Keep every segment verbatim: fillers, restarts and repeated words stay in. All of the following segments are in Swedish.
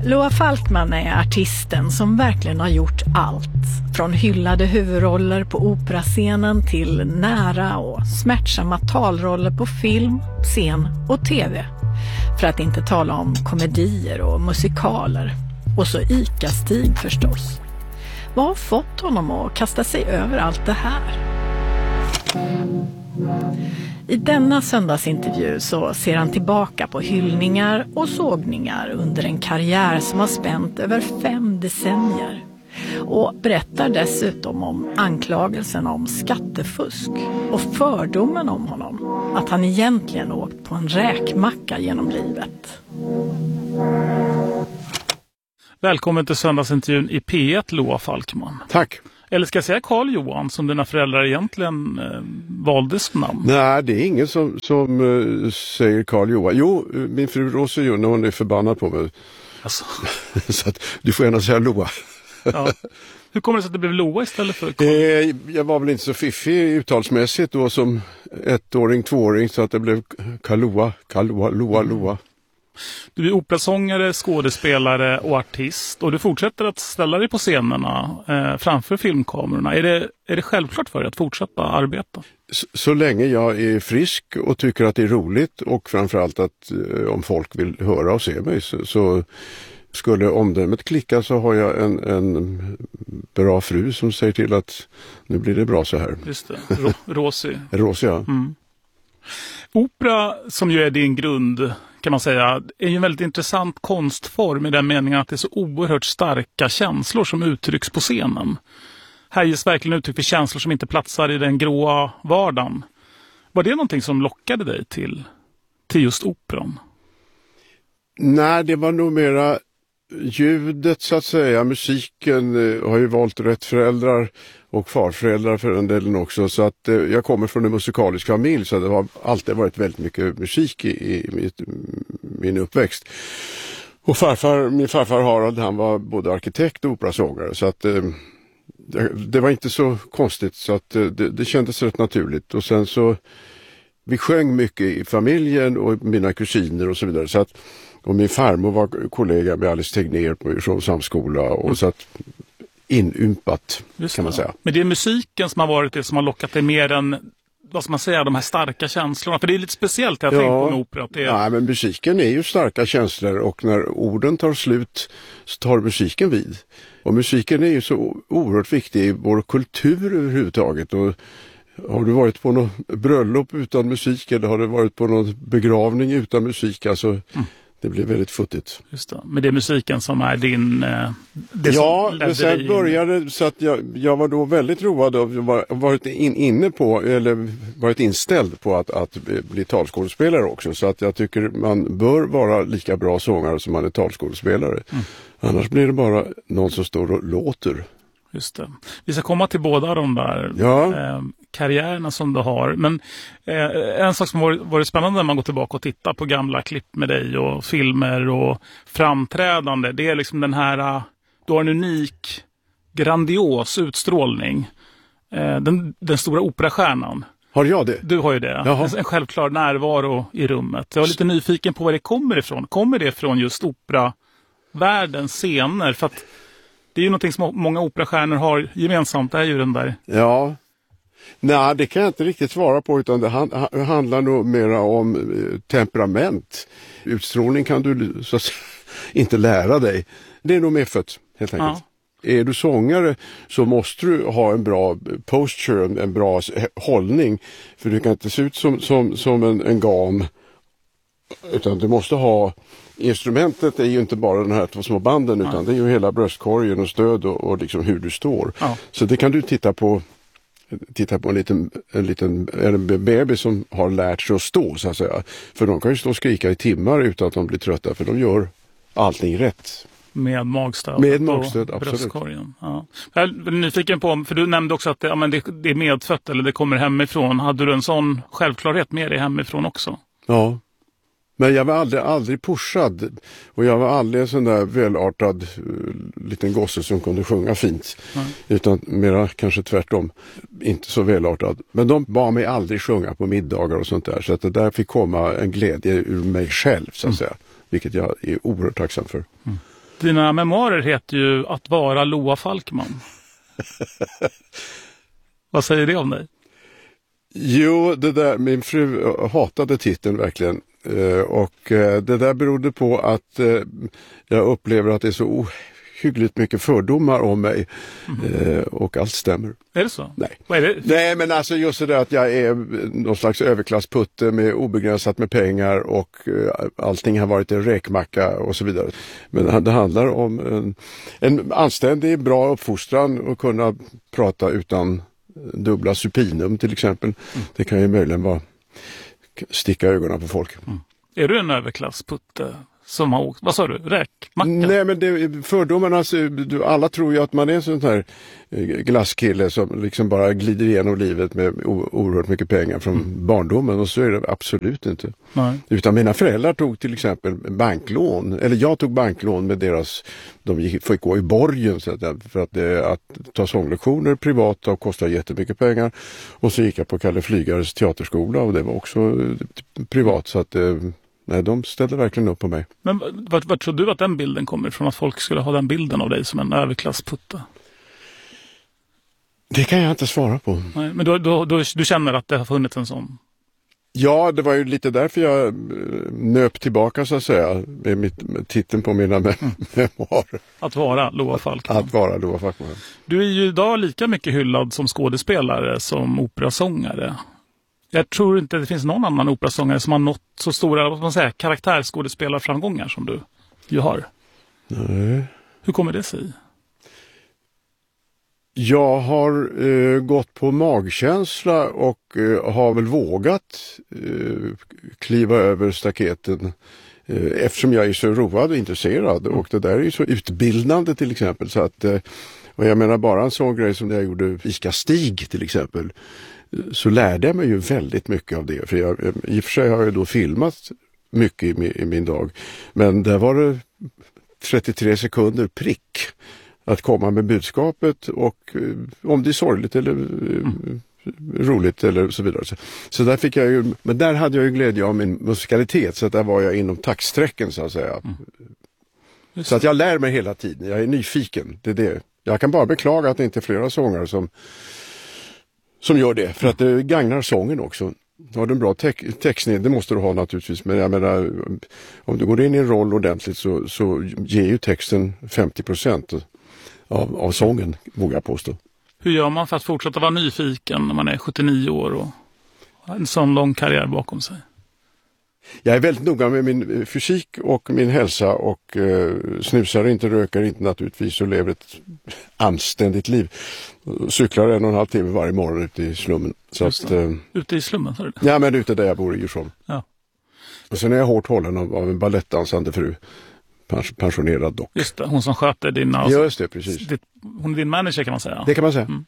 Loa Falkman är artisten som verkligen har gjort allt. Från hyllade huvudroller på operascenen till nära och smärtsamma talroller på film, scen och tv. För att inte tala om komedier och musikaler. Och så Ica-Stig förstås. Vad har fått honom att kasta sig över allt det här? I denna söndagsintervju så ser han tillbaka på hyllningar och sågningar under en karriär som har spänt över fem decennier. Och berättar dessutom om anklagelsen om skattefusk och fördomen om honom. Att han egentligen åkt på en räkmacka genom livet. Välkommen till söndagsintervjun i P ett, Loa Falkman. Tack. Eller ska jag säga Carl Johan som dina föräldrar egentligen eh, valde som namn? Nej, det är ingen som, som uh, säger Carl Johan. Jo, min fru Rosa gör när hon är förbannad på mig. Alltså. Så att du får gärna säga Loa. Ja. Hur kommer det sig att det blev Loa istället för Carl? Eh, jag var väl inte så fiffig uttalsmässigt då som ettåring, tvååring så att det blev Karl-Loa, Karl-Loa, Loa, Loa. Du är operasångare, skådespelare och artist och du fortsätter att ställa dig på scenerna eh, framför filmkamerorna. Är det, är det självklart för dig att fortsätta arbeta? Så, så länge jag är frisk och tycker att det är roligt och framförallt att eh, om folk vill höra och se mig så, så skulle omdömet klicka så har jag en, en bra fru som säger till att nu blir det bra så här. Just det, Ro- Rosie. Rosie, ja. Mm. Opera, som ju är din grund kan man säga, är ju en väldigt intressant konstform i den meningen att det är så oerhört starka känslor som uttrycks på scenen. Här ges verkligen uttryck för känslor som inte platsar i den gråa vardagen. Var det någonting som lockade dig till, till just operan? Nej, det var nog mera ljudet så att säga. Musiken eh, har ju valt rätt föräldrar och farföräldrar för en delen också. Så att eh, jag kommer från en musikalisk familj så det har alltid varit väldigt mycket musik i, i mitt, min uppväxt. Och farfar, min farfar Harald, han var både arkitekt och operasångare så att eh, det, det var inte så konstigt så att eh, det, det kändes rätt naturligt. Och sen så, vi sjöng mycket i familjen och mina kusiner och så vidare så att och min farmor var kollega med Alice Tegnér på från samskola och mm. så att inympat Just kan man det. säga. Men det är musiken som har varit det som har lockat dig mer än, vad ska man säga, de här starka känslorna. För det är lite speciellt, jag ja. tänker på en opera. Att det är... Nej, men musiken är ju starka känslor och när orden tar slut så tar musiken vid. Och musiken är ju så oerhört viktig i vår kultur överhuvudtaget och har du varit på något bröllop utan musik eller har du varit på någon begravning utan musik alltså mm. Det blir väldigt futtigt. Just det. Men det är musiken som är din... Eh, det ja, som men sen började så att jag, jag var då väldigt road och var, varit in, inne på, eller varit inställd på att, att bli talskådespelare också. Så att jag tycker man bör vara lika bra sångare som man är talskådespelare. Mm. Annars blir det bara någon som står och låter. Just det. Vi ska komma till båda de där ja. eh, karriärerna som du har. Men eh, en sak som varit, varit spännande när man går tillbaka och tittar på gamla klipp med dig och filmer och framträdande. Det är liksom den här, du har en unik, grandios utstrålning. Eh, den, den stora operastjärnan. Har jag det? Du har ju det. En, en självklar närvaro i rummet. Jag var lite nyfiken på var det kommer ifrån. Kommer det från just operavärldens scener? För att det är ju någonting som många operastjärnor har gemensamt, det är ju den där. Ja, nej det kan jag inte riktigt svara på utan det hand, handlar nog mera om eh, temperament. Utstrålning kan du så att säga, inte lära dig. Det är nog medfött helt enkelt. Ja. Är du sångare så måste du ha en bra posture, en bra hållning. För du kan inte se ut som, som, som en, en gam utan du måste ha... Instrumentet är ju inte bara den här två små banden utan ja. det är ju hela bröstkorgen och stöd och, och liksom hur du står. Ja. Så det kan du titta på titta på en liten, en liten en bebis som har lärt sig att stå så att säga. För de kan ju stå och skrika i timmar utan att de blir trötta för de gör allting rätt. Med magstöd. Med magstöd, och absolut. Bröstkorgen. Ja. Jag är nyfiken på, för du nämnde också att det, ja, men det, det är medfött eller det kommer hemifrån. Hade du en sån självklarhet med dig hemifrån också? Ja. Men jag var aldrig, aldrig pushad och jag var aldrig en sån där välartad uh, liten gosse som kunde sjunga fint. Mm. Utan mera kanske tvärtom, inte så välartad. Men de bad mig aldrig sjunga på middagar och sånt där. Så att det där fick komma en glädje ur mig själv så att mm. säga. Vilket jag är oerhört tacksam för. Mm. Dina memoarer heter ju Att vara Loa Falkman. Vad säger det om dig? Jo, det där, min fru hatade titeln verkligen. Och det där berodde på att jag upplever att det är så ohyggligt mycket fördomar om mig. Mm. Och allt stämmer. Är det så? Nej. Vad är det? Nej, men alltså just det där att jag är någon slags överklassputte med obegränsat med pengar och allting har varit en räkmacka och så vidare. Men det handlar om en, en anständig, bra uppfostran och kunna prata utan dubbla supinum till exempel. Mm. Det kan ju möjligen vara sticka ögonen på folk. Mm. Är du en överklassputte som har åkt? Vad sa du? Räkmacka? Nej, men det, fördomarna, alla tror ju att man är en sån här glasskille som liksom bara glider igenom livet med oerhört mycket pengar från mm. barndomen, och så är det absolut inte. Nej. Utan mina föräldrar tog till exempel banklån, eller jag tog banklån med deras, de gick, fick gå i borgen så att, för att, det, att ta sånglektioner privat och kostar jättemycket pengar, och så gick jag på Kalle Flygares teaterskola och det var också privat, så att nej, de ställde verkligen upp på mig. Men vad, vad tror du att den bilden kommer ifrån, att folk skulle ha den bilden av dig som en överklassputte? Det kan jag inte svara på. Nej, men då, då, då, du känner att det har funnits en sån? Ja, det var ju lite därför jag nöp tillbaka så att säga med, mitt, med titeln på mina mm. memoarer. Att vara Loa Falkman. Att, att vara Loa Falkman. Du är ju idag lika mycket hyllad som skådespelare som operasångare. Jag tror inte det finns någon annan operasångare som har nått så stora, vad man säger, karaktärsskådespelarframgångar som du ju har. Nej. Hur kommer det sig? Jag har eh, gått på magkänsla och eh, har väl vågat eh, kliva över staketen eh, eftersom jag är så road och intresserad. Och det där är ju så utbildande till exempel. Så att, eh, och jag menar bara en sån grej som det jag gjorde Iska Stig till exempel. Så lärde jag mig ju väldigt mycket av det. För jag, i och för sig har jag då filmat mycket i min, i min dag. Men där var det trettiotre sekunder prick att komma med budskapet, och om det är sorgligt eller mm. roligt eller så vidare. Så, så där fick jag ju, men där hade jag ju glädje av min musikalitet, så att där var jag inom taktsträcken så att säga. Mm. Så att jag lär mig hela tiden, jag är nyfiken, det är det. Jag kan bara beklaga att det inte är flera sångare som som gör det, för att det gagnar sången också. Har du en bra te- textning, det måste du ha naturligtvis, men jag menar, om du går in i en roll ordentligt så, så ger ju texten femtio procent av, av sången, vågar jag påstå. Hur gör man för att fortsätta vara nyfiken när man är sjuttionio år och har en sån lång karriär bakom sig? Jag är väldigt noga med min fysik och min hälsa och eh, snusar inte, rökar inte naturligtvis och lever ett anständigt liv. Cyklar en och en halv timme varje morgon ute i slummen. Så att, eh, ute i slummen, sa du det? Ja, men ute där jag bor i Djursholm. Ja. Och sen är jag hårt hållen av, av en ballettdansande fru. Pens- pensionerad dock. Just det, hon som sköter din... Alltså, just det, precis. Ditt, hon är din manager kan man säga. Det kan man säga. Mm.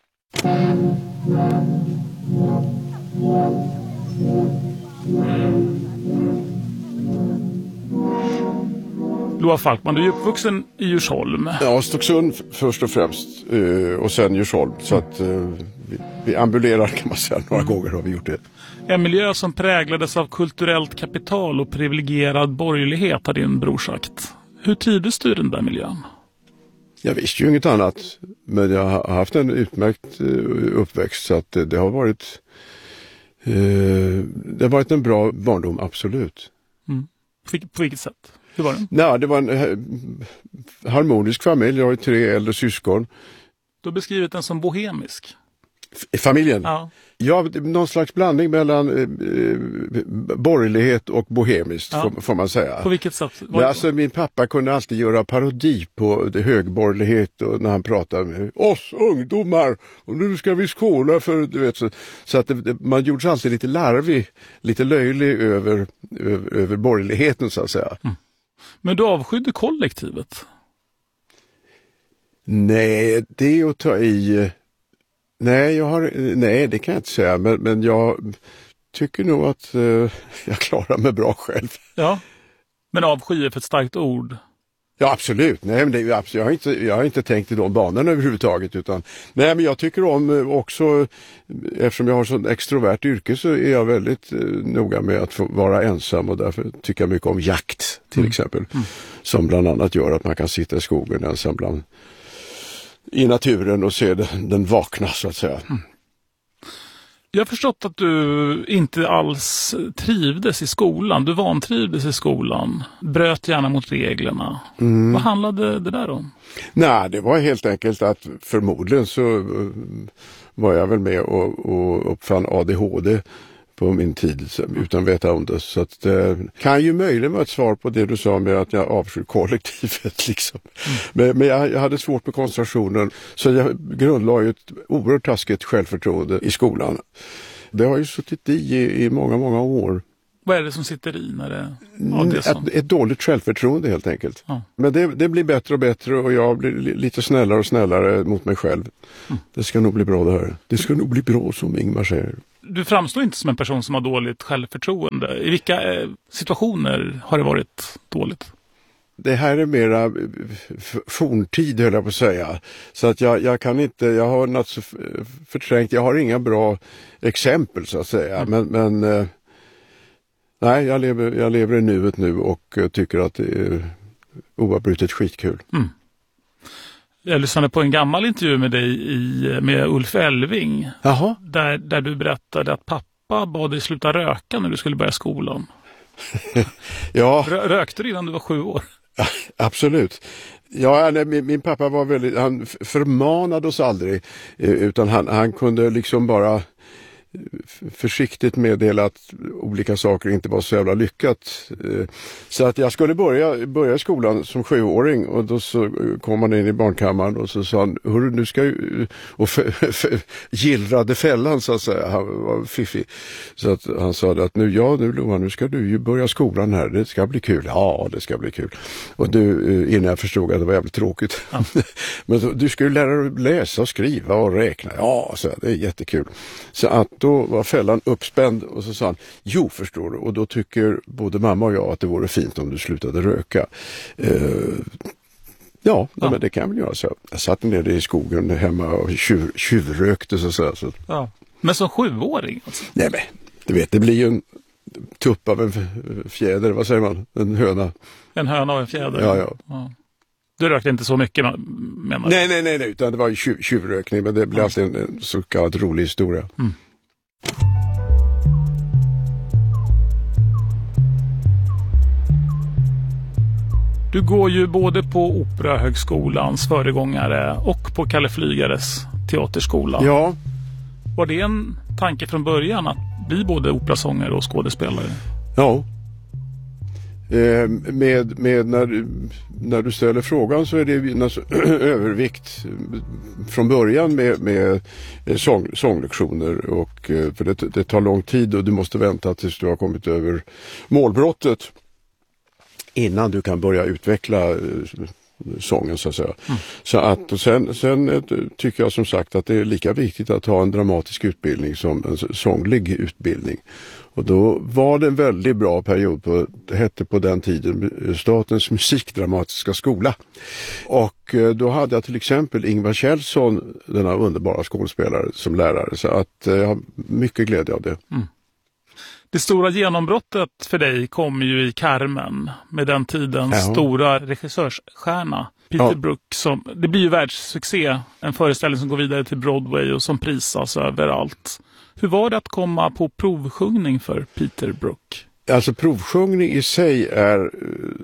Loa Falkman, du är uppvuxen i Djursholm. Ja, Stocksund först och främst och sen Djursholm. Så att vi, vi ambulerar kan man säga, några mm. gånger har vi gjort det. En miljö som präglades av kulturellt kapital och privilegierad borgerlighet, har din bror sagt. Hur trivdes du i den där miljön? Jag visste ju inget annat, men jag har haft en utmärkt uppväxt, så att det har varit det har varit en bra barndom, absolut. Mm. På vilket sätt? Hur var det? Nej, det var en harmonisk familj. Jag har tre äldre syskon. Du har beskrivit den som bohemisk. F- familjen? Ja. Ja, någon slags blandning mellan eh, borgerlighet och bohemiskt, ja. får, får man säga. På vilket sätt? Men alltså, min pappa kunde alltid göra parodi på det högborgerlighet, och när han pratade med oss ungdomar, och nu ska vi skåla för, du vet, så, så att det, man gjorde sig alltid lite larvig, lite löjlig över, över, över borgerligheten så att säga. Mm. Men du avskydde kollektivet? Nej, det är att ta i... Nej, jag har, nej, det kan jag inte säga. Men, men jag tycker nog att uh, jag klarar mig bra själv. Ja, men avsky är för ett starkt ord. Ja, absolut. Nej, men det är absolut. Jag, har inte, jag har inte tänkt i de banorna överhuvudtaget. Utan, nej, men jag tycker om också, eftersom jag har sån extrovert yrke så är jag väldigt eh, noga med att få vara ensam och därför tycker jag mycket om jakt till mm. exempel. Mm. Som bland annat gör att man kan sitta i skogen ensam bland, i naturen och se den, den vakna så att säga. Mm. Jag har förstått att du inte alls trivdes i skolan. Du vantrivdes i skolan. Bröt gärna mot reglerna. Mm. Vad handlade det där om? Nej, det var helt enkelt att förmodligen så var jag väl med och, och uppfann A D H D på min tid utan veta om det. Så att det kan ju möjligen vara ett svar på det du sa med att jag avskyr kollektivet liksom. Mm. Men, men jag, jag hade svårt med koncentrationen så jag grundlade ju ett oerhört taskigt självförtroende i skolan. Det har ju suttit i i, i många, många år. Vad är det som sitter i när det, ja, det som... ett, ett dåligt självförtroende helt enkelt. Ja. Men det, det blir bättre och bättre och jag blir lite snällare och snällare mot mig själv. Mm. Det ska nog bli bra det här. Det ska nog bli bra som Ingmar säger. Du framstår inte som en person som har dåligt självförtroende. I vilka eh, situationer har det varit dåligt? Det här är mera forntid höll jag på att säga. Så att jag, jag kan inte, jag har något så förträngt, jag har inga bra exempel så att säga. Mm. Men, men eh, nej, jag lever, jag lever i nuet nu och tycker att det är oavbrutet skitkul. Mm. Jag lyssnade på en gammal intervju med dig i, med Ulf Elving. Jaha. Där, där du berättade att pappa bad dig sluta röka när du skulle börja skolan. Ja. Rö, rökte du innan du var sju år? Ja, absolut. Ja, nej, min, min pappa var väldigt, han förmanade oss aldrig utan han, han kunde liksom bara försiktigt meddela att olika saker inte var så jävla lyckat. Så att jag skulle börja, börja skolan som sjuåring och då så kom man in i barnkammaren och så sa han, hörru nu ska ju, och gillrade fällan så att säga, han var fiffig. Så att han sa att nu, ja nu Lohan, nu ska du ju börja skolan här, det ska bli kul. Ja, det ska bli kul. Och du, innan jag förstod att det var jävligt tråkigt. Ja. Men så, du ska ju lära dig läsa och skriva och räkna. Ja, så det är jättekul. Så att då var fällan uppspänd och så sa han, jo förstår du, och då tycker både mamma och jag att det vore fint om du slutade röka. Uh, ja, ja. Men det kan jag väl göra så. Jag satt nere i skogen hemma och tjuv, tjuvrökte så, så, så. Ja. Men som sjuåring? Alltså. Nej men, du vet, det blir ju en tupp av en fjäder, vad säger man? En höna. En höna och en fjäder? Ja, ja. ja. Du rökte inte så mycket menar du? Nej, nej, nej, nej, utan det var ju tjuv, tjuvrökning, men det blev ja. alltid en, en så kallad rolig historia. Mm. Du går ju både på Operahögskolans föregångare och på Kalle Flygares teaterskola. Ja. Var det en tanke från början att bli både operasångare och skådespelare? Ja. Eh, med med när, du, när du ställer frågan så är det alltså, övervikt från början med, med sång, sånglektioner och, för det, det tar lång tid och du måste vänta tills du har kommit över målbrottet innan du kan börja utveckla eh, sången så att säga. Mm. Så att och sen, sen tycker jag som sagt att det är lika viktigt att ha en dramatisk utbildning som en sånglig utbildning. Och då var det en väldigt bra period på, det hette på den tiden Statens musikdramatiska skola. Och då hade jag till exempel Ingvar Kjellson, denna underbara skådespelare, som lärare. Så att jag har mycket glädje av det. Mm. Det stora genombrottet för dig kom ju i Carmen med den tidens ja. stora regissörsstjärna Peter ja. Brook. Som, det blir ju världssuccé, en föreställning som går vidare till Broadway och som prisas överallt. Hur var det att komma på provsjungning för Peter Brook? Alltså provsjungning i sig är uh,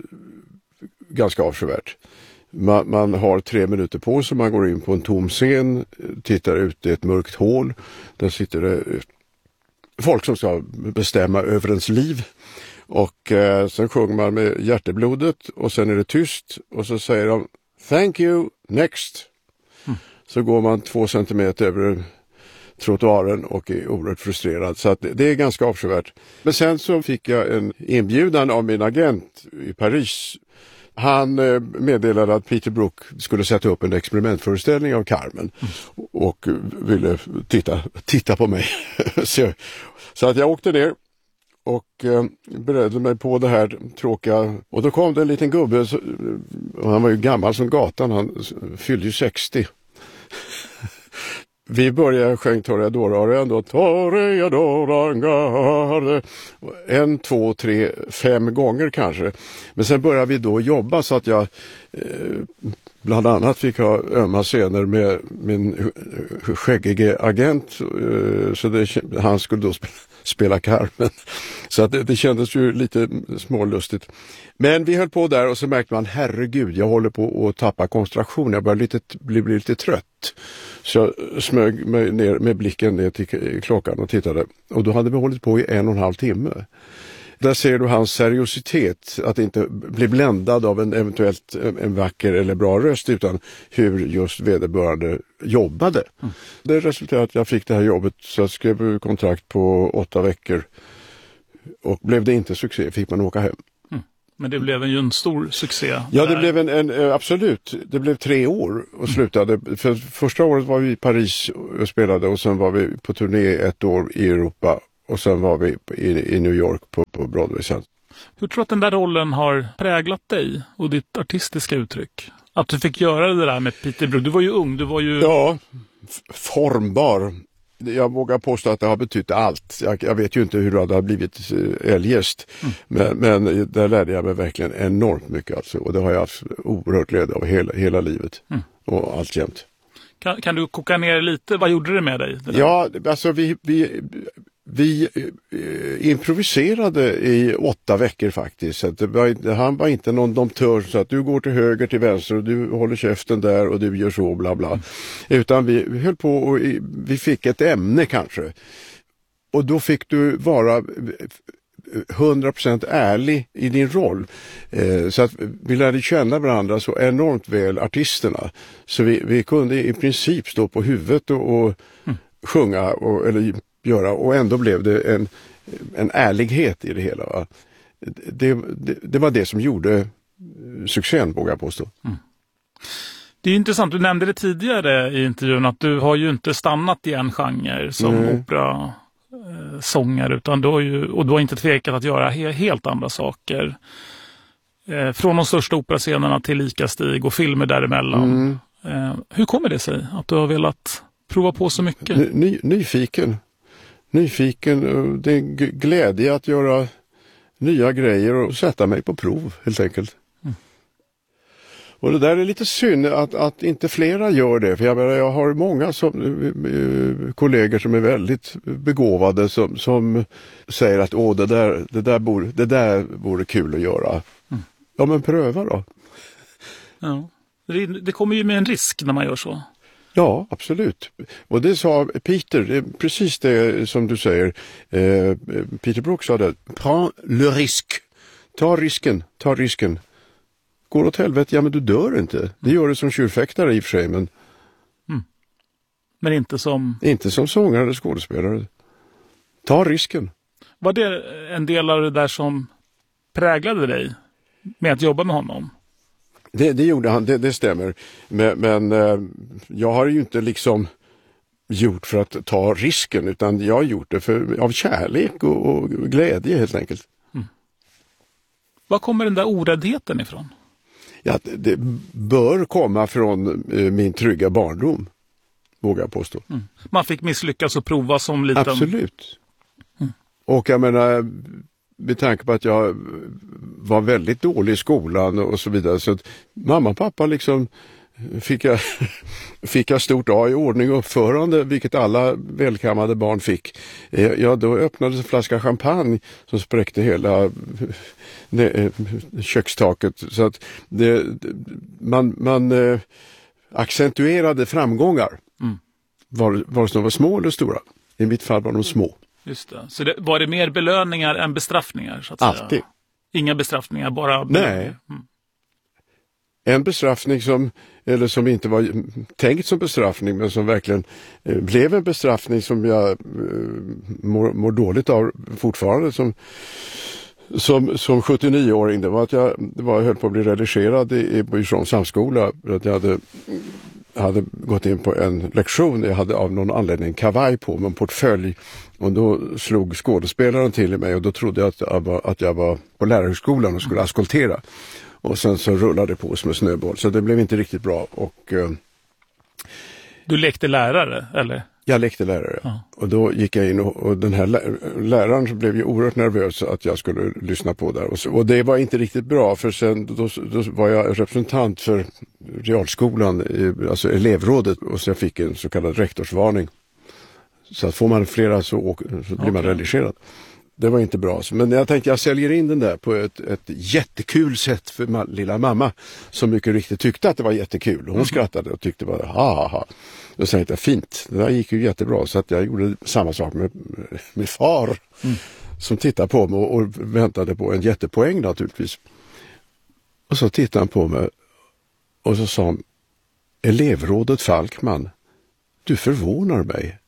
ganska avskyvärt. Man, man har tre minuter på sig, man går in på en tom scen, tittar ut i ett mörkt hål. Där sitter det folk som ska bestämma över ens liv. Och eh, sen sjunger man med hjärteblodet och sen är det tyst och så säger de thank you, next. Mm. Så går man två centimeter över trottoaren och är oerhört frustrerad. Så att det, det är ganska avskyvärt. Men sen så fick jag en inbjudan av min agent i Paris. Han eh, meddelade att Peter Brook skulle sätta upp en experimentföreställning av Carmen mm. och ville titta, titta på mig. så, så att jag åkte ner och eh, beredde mig på det här tråkiga. Och då kom det en liten gubbe, så, och han var ju gammal som gatan, han fyllde ju sextio. Vi började sjönga Toreador-arian då. Toreador, en, två, tre, fem gånger kanske. Men sen började vi då jobba så att jag eh, bland annat fick ha ömma scener med min skäggige agent. Eh, så det, han skulle då spela, spela Carmen. Så att det, det kändes ju lite smålustigt. Men vi höll på där och så märkte man, herregud, jag håller på att tappa koncentration. Jag började lite, bli, bli lite trött. Så jag smög mig ner med blicken ner till klockan och tittade. Och då hade vi hållit på i en och en halv timme. Där ser du hans seriositet, att inte bli bländad av en eventuellt en vacker eller bra röst, utan hur just vederbörande jobbade. Mm. Det resulterade att jag fick det här jobbet, så jag skrev kontrakt på åtta veckor. Och blev det inte succé fick man åka hem. Mm. Men det blev ju en stor succé. Ja, det blev en, en absolut. Det blev tre år och slutade. Mm. För första året var vi i Paris och spelade, och sen var vi på turné ett år i Europa. Och sen var vi i, i New York på, på Broadway sen. Hur tror du att den där rollen har präglat dig och ditt artistiska uttryck? Att du fick göra det där med Peter Brook. Du var ju ung, du var ju... Ja, f- formbar. Jag vågar påstå att det har betytt allt. Jag, jag vet ju inte hur det hade blivit eljest. Mm. Men, men där lärde jag mig verkligen enormt mycket. Alltså. Och det har jag haft oerhört glädje av hela, hela livet. Mm. Och alltjämt. Kan, kan du koka ner lite? Vad gjorde det med dig? Det ja, alltså vi... vi Vi eh, improviserade i åtta veckor faktiskt. Så att det var, han var inte någon domptör så att du går till höger, till vänster och du håller käften där och du gör så bla bla. Mm. Utan vi, vi höll på och vi fick ett ämne kanske. Och då fick du vara hundra procent ärlig i din roll. Eh, så att vi lärde känna varandra så enormt väl, artisterna. Så vi, vi kunde i princip stå på huvudet och, och mm. sjunga och, eller göra, och ändå blev det en, en ärlighet i det hela. Va? Det, det, det var det som gjorde succén, vågar jag påstå. Mm. Det är intressant, du nämnde det tidigare i intervjun att du har ju inte stannat i en genre som mm. opera eh, sångare, utan du har ju, och du har inte tvekat att göra he, helt andra saker. Eh, från de största operascenerna till Likastig och filmer däremellan. Mm. Eh, hur kommer det sig att du har velat prova på så mycket? Ny, nyfiken. Nyfiken, det är glädje att göra nya grejer och sätta mig på prov helt enkelt. Mm. Och det där är lite synd att, att inte flera gör det. För jag, menar, jag har många som, äh, kollegor som är väldigt begåvade som, som säger att åh, det där, det där borde, det där vore kul att göra. Mm. Ja, men pröva då. Ja. Det, det kommer ju med en risk när man gör så. Ja, absolut. Och det sa Peter, det är precis det som du säger. Eh, Peter Brook sa det. Prends le risque. Ta risken, ta risken. Går åt helvete, ja men du dör inte. Det gör du som tjurfäktare i och för sig, men... Mm. Men inte som... Inte som sångare eller skådespelare. Ta risken. Var det en del av det där som präglade dig med att jobba med honom? Det, det gjorde han, det, det stämmer. Men, men eh, jag har ju inte liksom gjort för att ta risken, utan jag har gjort det för, av kärlek och, och glädje helt enkelt. Mm. Var kommer den där oräddheten ifrån? Ja, det, det bör komma från eh, min trygga barndom, vågar jag påstå. Mm. Man fick misslyckas och prova som liten... Absolut. Mm. Och jag menar... med tanke på att jag var väldigt dålig i skolan och så vidare. Så att mamma och pappa liksom fick jag, fick jag stort A i ordning och uppförande, vilket alla välkammade barn fick. Ja, då öppnades en flaska champagne som spräckte hela ne, kökstaket. Så att det, man, man eh, accentuerade framgångar. Mm. Var, var de var små eller stora. I mitt fall var de små. Just det. Så det, var det mer belöningar än bestraffningar? Så att Alltid. Säga? Inga bestraffningar, bara belöningar. Nej. Mm. En bestraffning som, eller som inte var tänkt som bestraffning, men som verkligen eh, blev en bestraffning som jag eh, mår, mår dåligt av fortfarande som, som, som sjuttionio-åring. Det var att jag, det var, jag höll på att bli redigerad i, i Djursholms samskola för att jag hade hade gått in på en lektion. Jag hade av någon anledning en kavaj på mig, en portfölj. Och då slog skådespelaren till i mig och då trodde jag att jag var, att jag var på lärarhögskolan och skulle askoltera. Och sen så rullade det på som en snöboll. Så det blev inte riktigt bra. Och, eh, du lekte lärare, eller? Jag lekte lärare. Ja. Och då gick jag in och, och den här läraren blev ju oerhört nervös att jag skulle lyssna på där. Och, så, och det var inte riktigt bra för sen då, då var jag representant för realskolan, alltså elevrådet, och så jag fick en så kallad rektorsvarning. Så att får man flera så, så blir man okay. redigerad. Det var inte bra. Men jag tänkte jag säljer in den där på ett, ett jättekul sätt för ma- lilla mamma som mycket riktigt tyckte att det var jättekul. Hon mm. skrattade och tyckte det var ha ha ha. Då tänkte jag fint, det där gick ju jättebra så att jag gjorde samma sak med min far mm. som tittade på mig och, och väntade på en jättepoäng naturligtvis. Och så tittade han på mig och så sa han, elevrådet Falkman, du förvånar mig.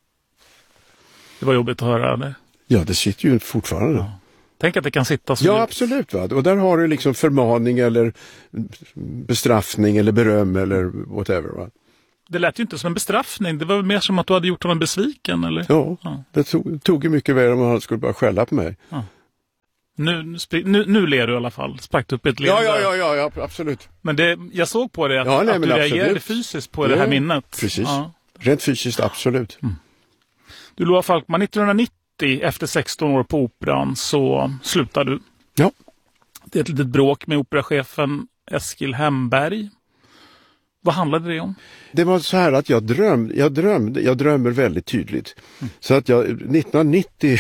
Det var jobbigt att höra det. Ja, det sitter ju fortfarande. Ja. Tänk att det kan sitta så. Ja, djupt. Absolut. Va? Och där har du liksom förmaning eller bestraffning eller beröm eller whatever. Va? Det lät ju inte som en bestraffning. Det var mer som att du hade gjort honom besviken, eller? Ja, ja. Det tog, tog ju mycket värre om han skulle bara skälla på mig. Ja. Nu, nu, nu ler du i alla fall. Sprack upp ett leende. Ja, ja, ja, ja, absolut. Men det, jag såg på det att, ja, nej, att du reagerade fysiskt på ja, det här minnet. Precis. Ja. Rent fysiskt, absolut. Mm. Du, Loa Falkman, nittonhundranittio efter sexton år på Operan så slutar du. Ja. Det är ett litet bråk med operachefen Eskil Hemberg. Vad handlade det om? Det var så här att jag drömde, jag drömde, jag drömmer väldigt tydligt. Mm. Så att jag nittonhundranittio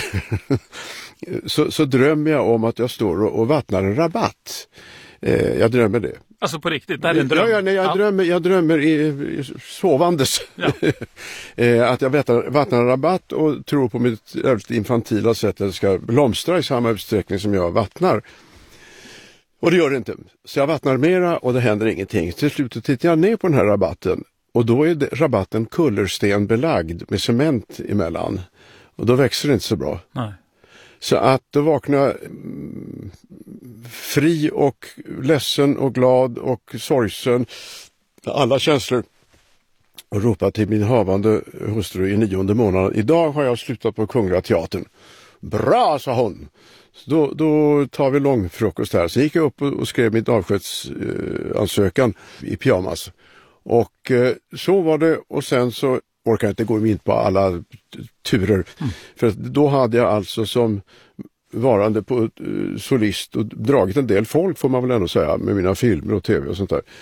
så, så drömmer jag om att jag står och, och vattnar en rabatt. Eh, jag drömmer det. Alltså på riktigt, det är en dröm? Ja, ja nej, jag, ja. Drömmer, jag drömmer i, i sovandes. Ja. eh, att jag vattnar, vattnar en rabatt och tror på mitt väldigt infantila sätt att det ska blomstra i samma utsträckning som jag vattnar. Och det gör det inte. Så jag vattnar mera och det händer ingenting. Till slut tittar jag ner på den här rabatten och då är det, rabatten kullerstenbelagd med cement emellan. Och då växer det inte så bra. Nej. Så att då vaknar jag mm, fri och ledsen och glad och sorgsen. Alla känslor. Och ropar till min havande hustru i nionde månaden. Idag har jag slutat på Kungliga Teatern. Bra, sa hon. Så då, då tar vi lång frukost här. Så gick jag upp och, och skrev mitt avskedsansökan i pyjamas. Och eh, så var det. Och sen så orkar jag inte gå in på alla turer. Mm. För då hade jag alltså som varande på uh, solist och dragit en del folk får man väl ändå säga med mina filmer och tv och sånt där.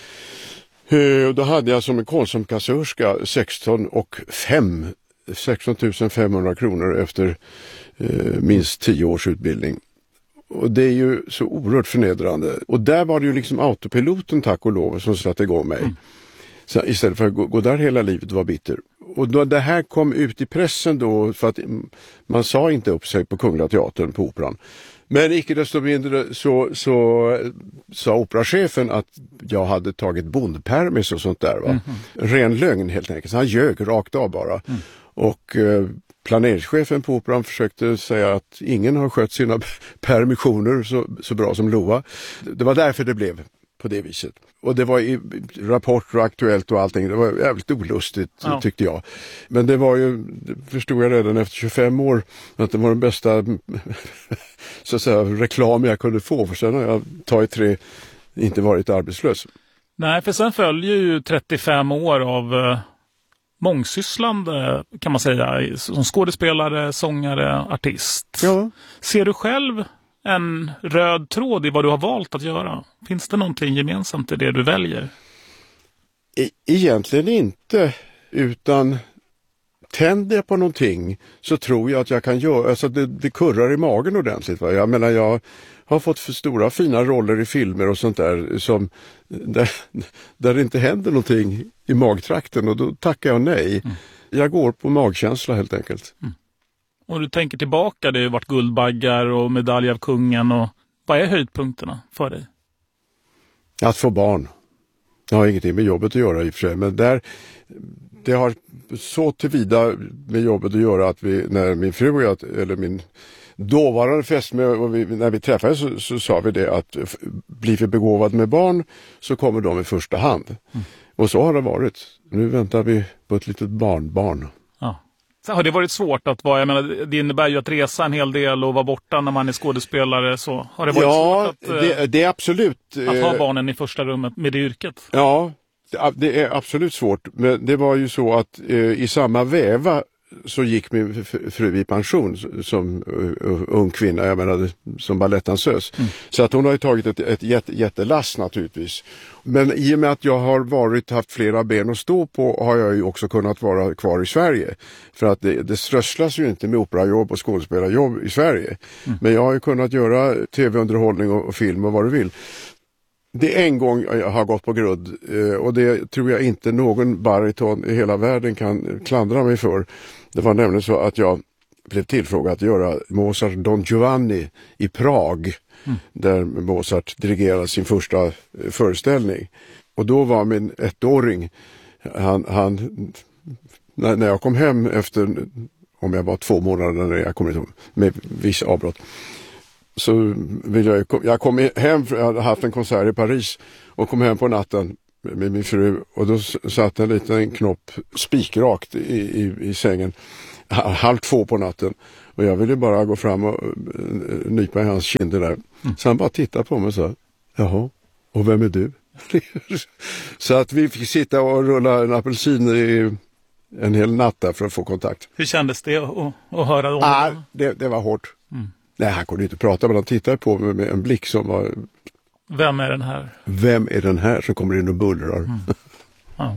Uh, då hade jag som en konsumkassörska sexton och fem sexton tusen femhundra kronor efter uh, minst tio års utbildning. Och det är ju så oerhört förnedrande. Och där var det ju liksom autopiloten tack och lov som satte igång mig. Mm. Så istället för att gå, gå där hela livet och vara bitter. Och då det här kom ut i pressen då för att man sa inte upp sig på Kungliga Teatern på Operan. Men icke desto mindre så, så sa operachefen att jag hade tagit bondpermis och sånt där. Va? Mm-hmm. Ren lögn helt enkelt. Så han ljög rakt av bara. Mm. Och eh, planeringschefen på Operan försökte säga att ingen har skött sina permissioner så, så bra som Loa. Det var därför det blev på det viset. Och det var i Rapport och Aktuellt och allting. Det var jävligt olustigt ja. Tyckte jag. Men det var ju, det förstod jag redan efter tjugofem år att det var den bästa så att säga, reklam jag kunde få. För sen har jag tagit tre inte varit arbetslös. Nej, för sen följer ju trettiofem år av eh, mångsysslande kan man säga. Som skådespelare, sångare, artist. Ja. Ser du själv en röd tråd i vad du har valt att göra? Finns det någonting gemensamt i det du väljer? E- egentligen inte, utan tänder jag på någonting så tror jag att jag kan göra, alltså det, det kurrar i magen ordentligt. Va? Jag menar, jag har fått för stora fina roller i filmer och sånt där som där, där det inte händer någonting i magtrakten och då tackar jag nej. Mm. Jag går på magkänsla helt enkelt. Mm. Och du tänker tillbaka, det har varit Guldbaggar och medalj av kungen. Och vad är höjdpunkterna för dig? Att få barn. Jag har ingenting med jobbet att göra i och för sig. Men där, det har så tillvida med jobbet att göra att vi, när min fru och jag, eller min dåvarande fästmö, och vi, när vi träffades så, så sa vi det att blir vi begåvad med barn så kommer de i första hand. Mm. Och så har det varit. Nu väntar vi på ett litet barnbarn. Ja. Så har det varit svårt att vara, jag menar, det innebär ju att resa en hel del och vara borta när man är skådespelare, så har det varit ja, svårt att, det, det är absolut, att ha barnen i första rummet med det yrket? Ja, det är absolut svårt. Men det var ju så att eh, i samma väva så gick min fru i pension som uh, ung kvinna, jag menar som balettdansös. Mm. Så att hon har ju tagit ett, ett jätte, jättelass naturligtvis. Men i och med att jag har varit, haft flera ben att stå på har jag ju också kunnat vara kvar i Sverige. För att det, det strösslas ju inte med operajobb och skådespelarjobb i Sverige. Mm. Men jag har ju kunnat göra tv-underhållning och, och film och vad du vill. Det är en gång jag har gått på grund och det tror jag inte någon bariton i hela världen kan klandra mig för. Det var nämligen så att jag blev tillfrågad att göra Mozart Don Giovanni i Prag. Mm. Där Mozart dirigerade sin första föreställning. Och då var min ettåring, han, han, när, när jag kom hem efter, om jag var två månader när jag kom hit med viss avbrott. Så vill jag, jag kom hem, jag hade haft en konsert i Paris och kom hem på natten med min fru och då satt en liten knopp spikrakt i, i, i sängen halv två på natten och jag ville bara gå fram och nypa i hans kinder där. Mm. Så han bara tittade på mig och sa, jaha, och vem är du? Så att vi fick sitta och rulla en apelsin i en hel natt där för att få kontakt. Hur kändes det att, att höra om ah, det? Det var hårt. Mm. Nej, han kunde inte prata, men han tittade på mig med en blick som var... Vem är den här? Vem är den här som kommer in och bullrar? Mm. Ja.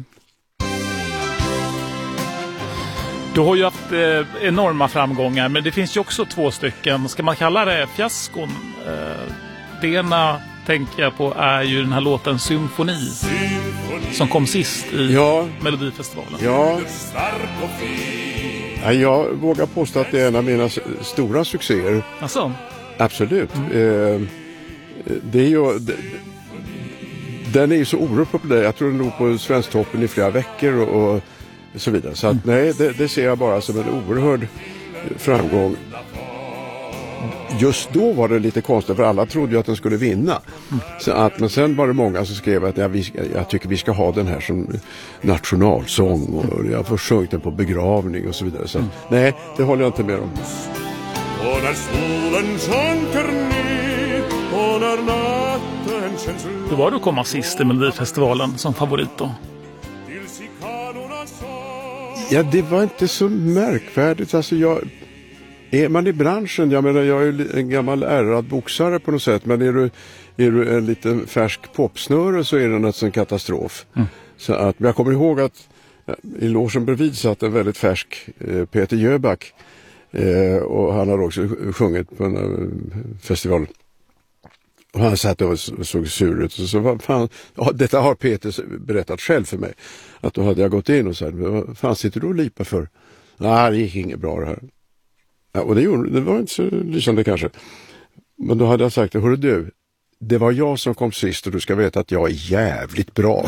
Du har ju haft eh, enorma framgångar, men det finns ju också två stycken, ska man kalla det fiaskon? Eh, det ena tänker jag på är ju den här låten Symfoni, Symfoni. Som kom sist i ja. Melodifestivalen. Ja. Ja, jag vågar påstå att det är en av mina stora succéer. Alltså? Absolut. Mm. Eh, det är ju, det, den är ju så oerhört populär. Jag tror den låg på Svensktoppen i flera veckor och, och så vidare. Så att, mm. nej, det, det ser jag bara som en oerhörd framgång. Just då var det lite konstigt för alla trodde ju att den skulle vinna. Mm. Så att, men sen var det många som skrev att ja, vi, jag tycker vi ska ha den här som nationalsång och jag får sjungit den på begravning och så vidare. Så mm. nej, det håller jag inte med om. Och när solen sjunker ner och när natten känns lång. Då var du komma sist i Melodifestivalen som favorit då? Ja, det var inte så märkvärdigt. Alltså jag... Är man i branschen, jag menar jag är en gammal ärrad boxare på något sätt, men är du, är du en liten färsk popsnöre så är det en katastrof. Mm. Så att, jag kommer ihåg att i logen bredvid satt en väldigt färsk eh, Peter Jöback eh, och han har också sjungit på en uh, festival. Och han satt och såg sur ut och så vad fan, ja, detta har Peter berättat själv för mig, att då hade jag gått in och sagt, vad fan sitter du och lipa för? Nej, det gick inget bra det här. Ja, och det, gjorde, det var inte så lysande kanske. Men då hade jag sagt, hörru du, det var jag som kom sist och du ska veta att jag är jävligt bra.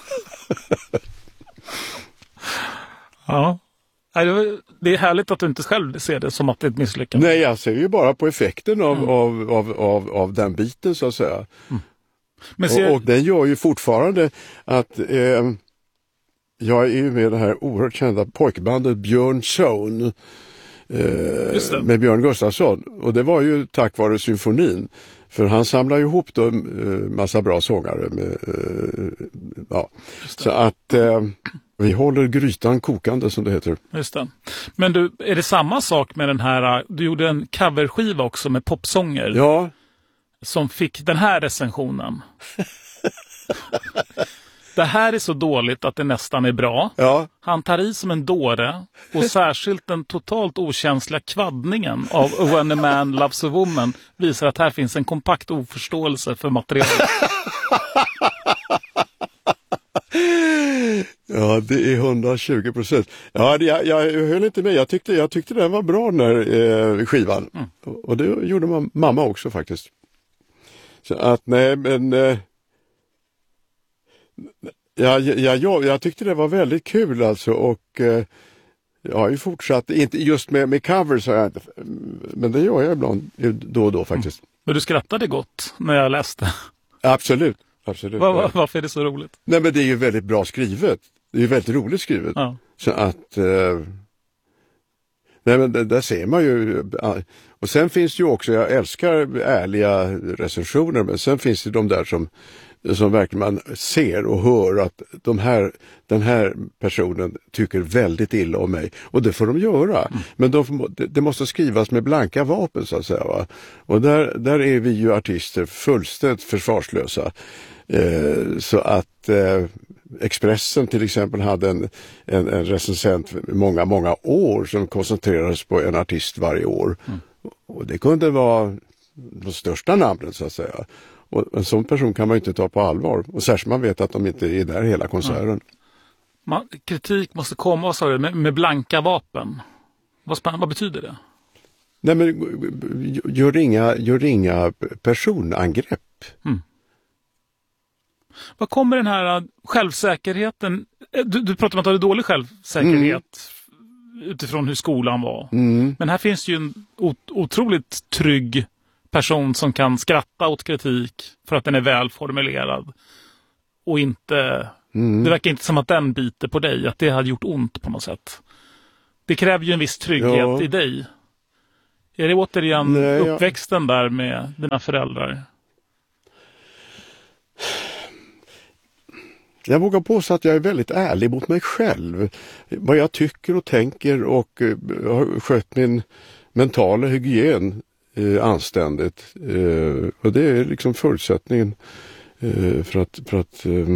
Ja, det är härligt att du inte själv ser det som att det är ett misslyckande. Nej, jag ser ju bara på effekten av, mm. av, av, av, av den biten så att säga. Mm. Men ser... och, och den gör ju fortfarande att... Eh, jag är ju med det här oerhört kända pojkbandet Björn Sohn. Eh, med Björn Gustafsson, och det var ju tack vare symfonin, för han samlar ju ihop då en eh, massa bra sångare med, eh, ja. Så att eh, vi håller grytan kokande som det heter. Just det. Men du, är det samma sak med den här, du gjorde en coverskiva också med popsånger? Ja. Som fick den här recensionen. Det här är så dåligt att det nästan är bra. Ja. Han tar i som en dåre och särskilt den totalt okänsliga kvaddningen av When a Man Loves a Woman visar att här finns en kompakt oförståelse för materialet. Ja, det är hundratjugo procent. Ja, jag, jag höll inte med. Jag tyckte, jag tyckte den var bra när eh, skivan. Mm. Och, och det gjorde man, mamma också faktiskt. Så att nej, men... Eh, Ja, ja, ja, jag tyckte det var väldigt kul alltså och eh, jag har ju fortsatt, inte just med, med covers har jag inte, men det gör jag ibland då och då faktiskt. Mm. Men du skrattade gott när jag läste. Absolut. absolut. Var, var, varför är det så roligt? Nej, men det är ju väldigt bra skrivet. Det är ju väldigt roligt skrivet. Ja. Så att... Eh... Nej, men där ser man ju... Och sen finns det ju också, jag älskar ärliga recensioner, men sen finns det de där som, som verkligen man ser och hör att de här, den här personen tycker väldigt illa om mig. Och det får de göra. Mm. Men de, det måste skrivas med blanka vapen, så att säga. Va? Och där, där är vi ju artister fullständigt försvarslösa. Eh, så att... Eh, Expressen till exempel hade en, en, en recensent många, många år som koncentrerades på en artist varje år. Mm. Och det kunde vara de största namnen, så att säga. Och en sån person kan man ju inte ta på allvar. Och särskilt man vet att de inte är där hela konserten. Mm. Man, kritik måste komma, vad sa du, med, med blanka vapen. Vad, vad betyder det? Nej, men gör inga, gör inga personangrepp. Mm. Vad kommer den här självsäkerheten... Du, du pratar om att du hade dålig självsäkerhet mm. utifrån hur skolan var. Mm. Men här finns ju en otroligt trygg person som kan skratta åt kritik för att den är välformulerad. Och inte... Mm. Det verkar inte som att den biter på dig, att det hade gjort ont på något sätt. Det kräver ju en viss trygghet ja. i dig. Är det återigen Nej, uppväxten ja. där med dina föräldrar? Jag vågar påstå att jag är väldigt ärlig mot mig själv. Vad jag tycker och tänker och uh, har skött min mentala hygien uh, anständigt. Uh, och det är liksom förutsättningen uh, för att... För att uh,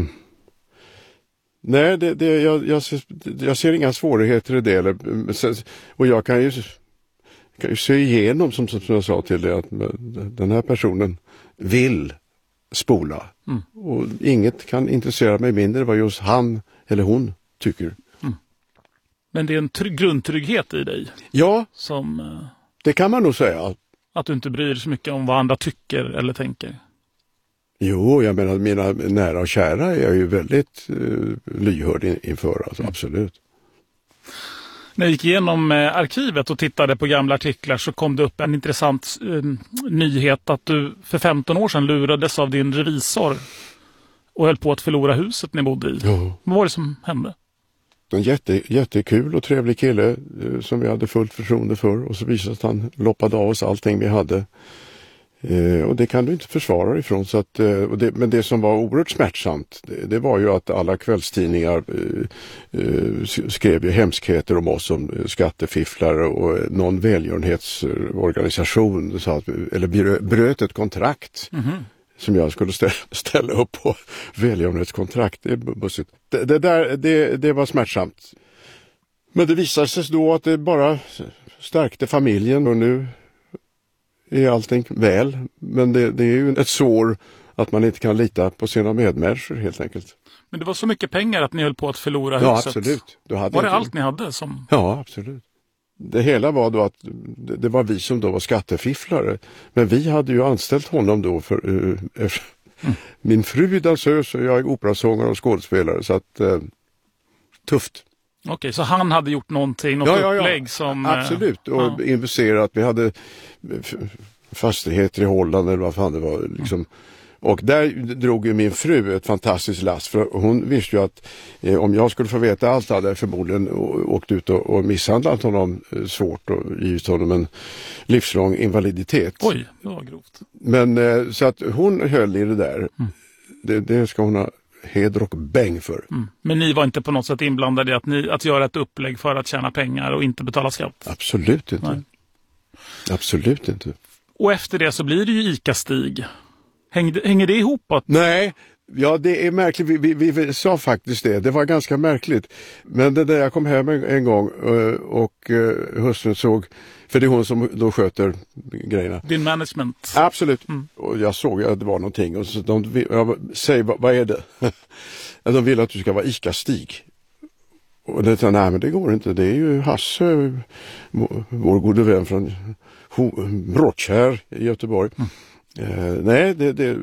nej, det, det, jag, jag, jag ser inga svårigheter i det. Och jag kan ju, kan ju se igenom, som, som jag sa till dig, att den här personen vill spola. Mm. Och inget kan intressera mig mindre vad just han eller hon tycker. Mm. Men det är en trygg, grundtrygghet i dig? Ja, som, uh, det kan man nog säga. Att du inte bryr dig så mycket om vad andra tycker eller tänker? Jo, jag menar mina nära och kära är jag ju väldigt uh, lyhörd in, inför, alltså, mm. absolut. När jag gick igenom eh, arkivet och tittade på gamla artiklar så kom det upp en intressant eh, nyhet att du för femton år sedan lurades av din revisor och höll på att förlora huset ni bodde i. Ja. Vad var det som hände? En jätte, jättekul och trevlig kille eh, som vi hade fullt förtroende för, och så visade att han loppade av oss allting vi hade. Eh, och det kan du inte försvara ifrån. Så att, eh, och det, men det som var oerhört smärtsamt, det, det var ju att alla kvällstidningar eh, eh, skrev ju hemskheter om oss som skattefifflare, och någon välgörenhetsorganisation så att, eller bröt ett kontrakt mm-hmm. som jag skulle ställa, ställa upp på. Välgörenhetskontrakt, det är bussigt. Det, det, där, det, det var smärtsamt. Men det visade sig då att det bara stärkte familjen, och nu är allting väl, men det, det är ju ett sår att man inte kan lita på sina medmänniskor helt enkelt. Men det var så mycket pengar att ni höll på att förlora ja, huset. Absolut. Du hade var det inte... allt ni hade? Som... Ja, absolut. Det hela var då att det, det var vi som då var skattefifflare, men vi hade ju anställt honom då för uh, mm. min fru är dansös och jag är operasångare och skådespelare, så att uh, tufft. Okej, så han hade gjort någonting, något ja, ja, ja. upplägg som... Absolut, och ja. investerat. Vi hade fastigheter i Holland eller vad fan det var. Liksom. Mm. Och där drog ju min fru ett fantastiskt last. För hon visste ju att eh, om jag skulle få veta allt hade jag förmodligen åkt ut och, och misshandlat honom svårt och givit honom en livslång invaliditet. Oj, det var grovt. Men eh, så att hon höll i det där. Mm. Det, det ska hon ha heder och bäng för. Mm. Men ni var inte på något sätt inblandade i att, ni, att göra ett upplägg för att tjäna pengar och inte betala skatt? Absolut inte. Nej. Absolut inte. Och efter det så blir det ju ICA-Stig. Hänger, hänger det ihop? Att... Nej, ja det är märkligt. Vi, vi, vi sa faktiskt det. Det var ganska märkligt. Men det där jag kom hem en, en gång och, och hustrun såg, för det är hon som då sköter grejerna. Din management. Absolut. Mm. Och jag såg att det var någonting. Och så de, jag säger, vad, vad är det? De vill att du ska vara ICA-Stig. Och det sa, nej men det går inte. Det är ju Hasse, vår gode vän från Brottkärr i Göteborg. Mm. Eh, nej, det, det...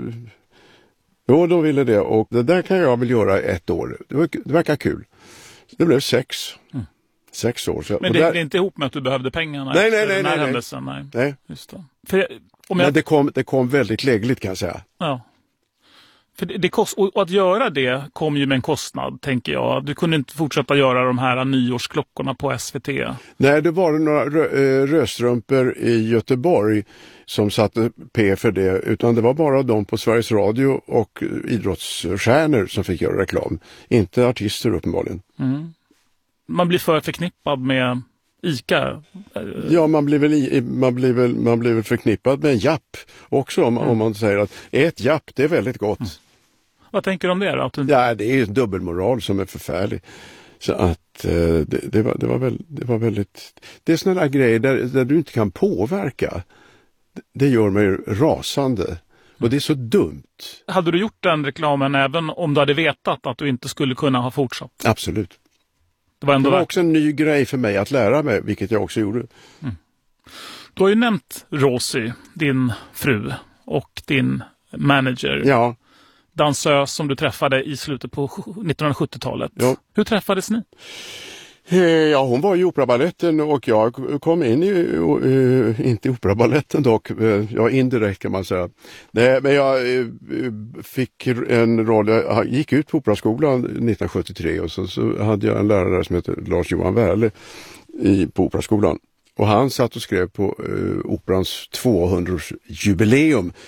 Jo, de ville det. Och det där kan jag väl göra ett år. Det, var, det verkar kul. Det blev sex. Mm. Sex år. Så, men det, där... det är inte ihop med att du behövde pengarna nej, efter nej, nej, den här nej, händelsen? Nej. nej. Just det. För, om jag... Men det kom, det kom väldigt lägligt kan jag säga. Ja. För det, det kost, och att göra det kom ju med en kostnad, tänker jag. Du kunde inte fortsätta göra de här nyårsklockorna på S V T. Nej, det var några rö, röstrumpor i Göteborg som satte P för det, utan det var bara de på Sveriges Radio och idrottsstjärnor som fick göra reklam. Inte artister uppenbarligen. Mm. Man blir för förknippad med ICA. Ja, man blir väl, i, man blir väl, man blir väl förknippad med en japp också om, mm. om man säger att ett japp, det är väldigt gott. Mm. Vad tänker du om det då? Att du... Ja, det är ju en dubbelmoral som är förfärlig. Så att eh, det, det, var, det, var väl, det var väldigt... Det är sådana där grejer där, där du inte kan påverka. Det gör mig rasande. Och det är så dumt. Hade du gjort den reklamen även om du hade vetat att du inte skulle kunna ha fortsatt? Absolut. Det var, ändå det var värt... också en ny grej för mig att lära mig, vilket jag också gjorde. Mm. Du har ju nämnt Rosie, din fru, och din manager. Ja. Dansös som du träffade i slutet på nittonhundrasjuttiotalet. Ja. Hur träffades ni? Ja, hon var i Operabaletten och jag kom in i, uh, inte i Operabaletten dock, uh, ja indirekt kan man säga. Nej, men jag uh, fick en roll, jag gick ut på Operaskolan nittonhundrasjuttiotre och så, så hade jag en lärare som heter Lars-Johan Wärle i, på Operaskolan. Och han satt och skrev på uh, Operans tvåhundraårsjubileum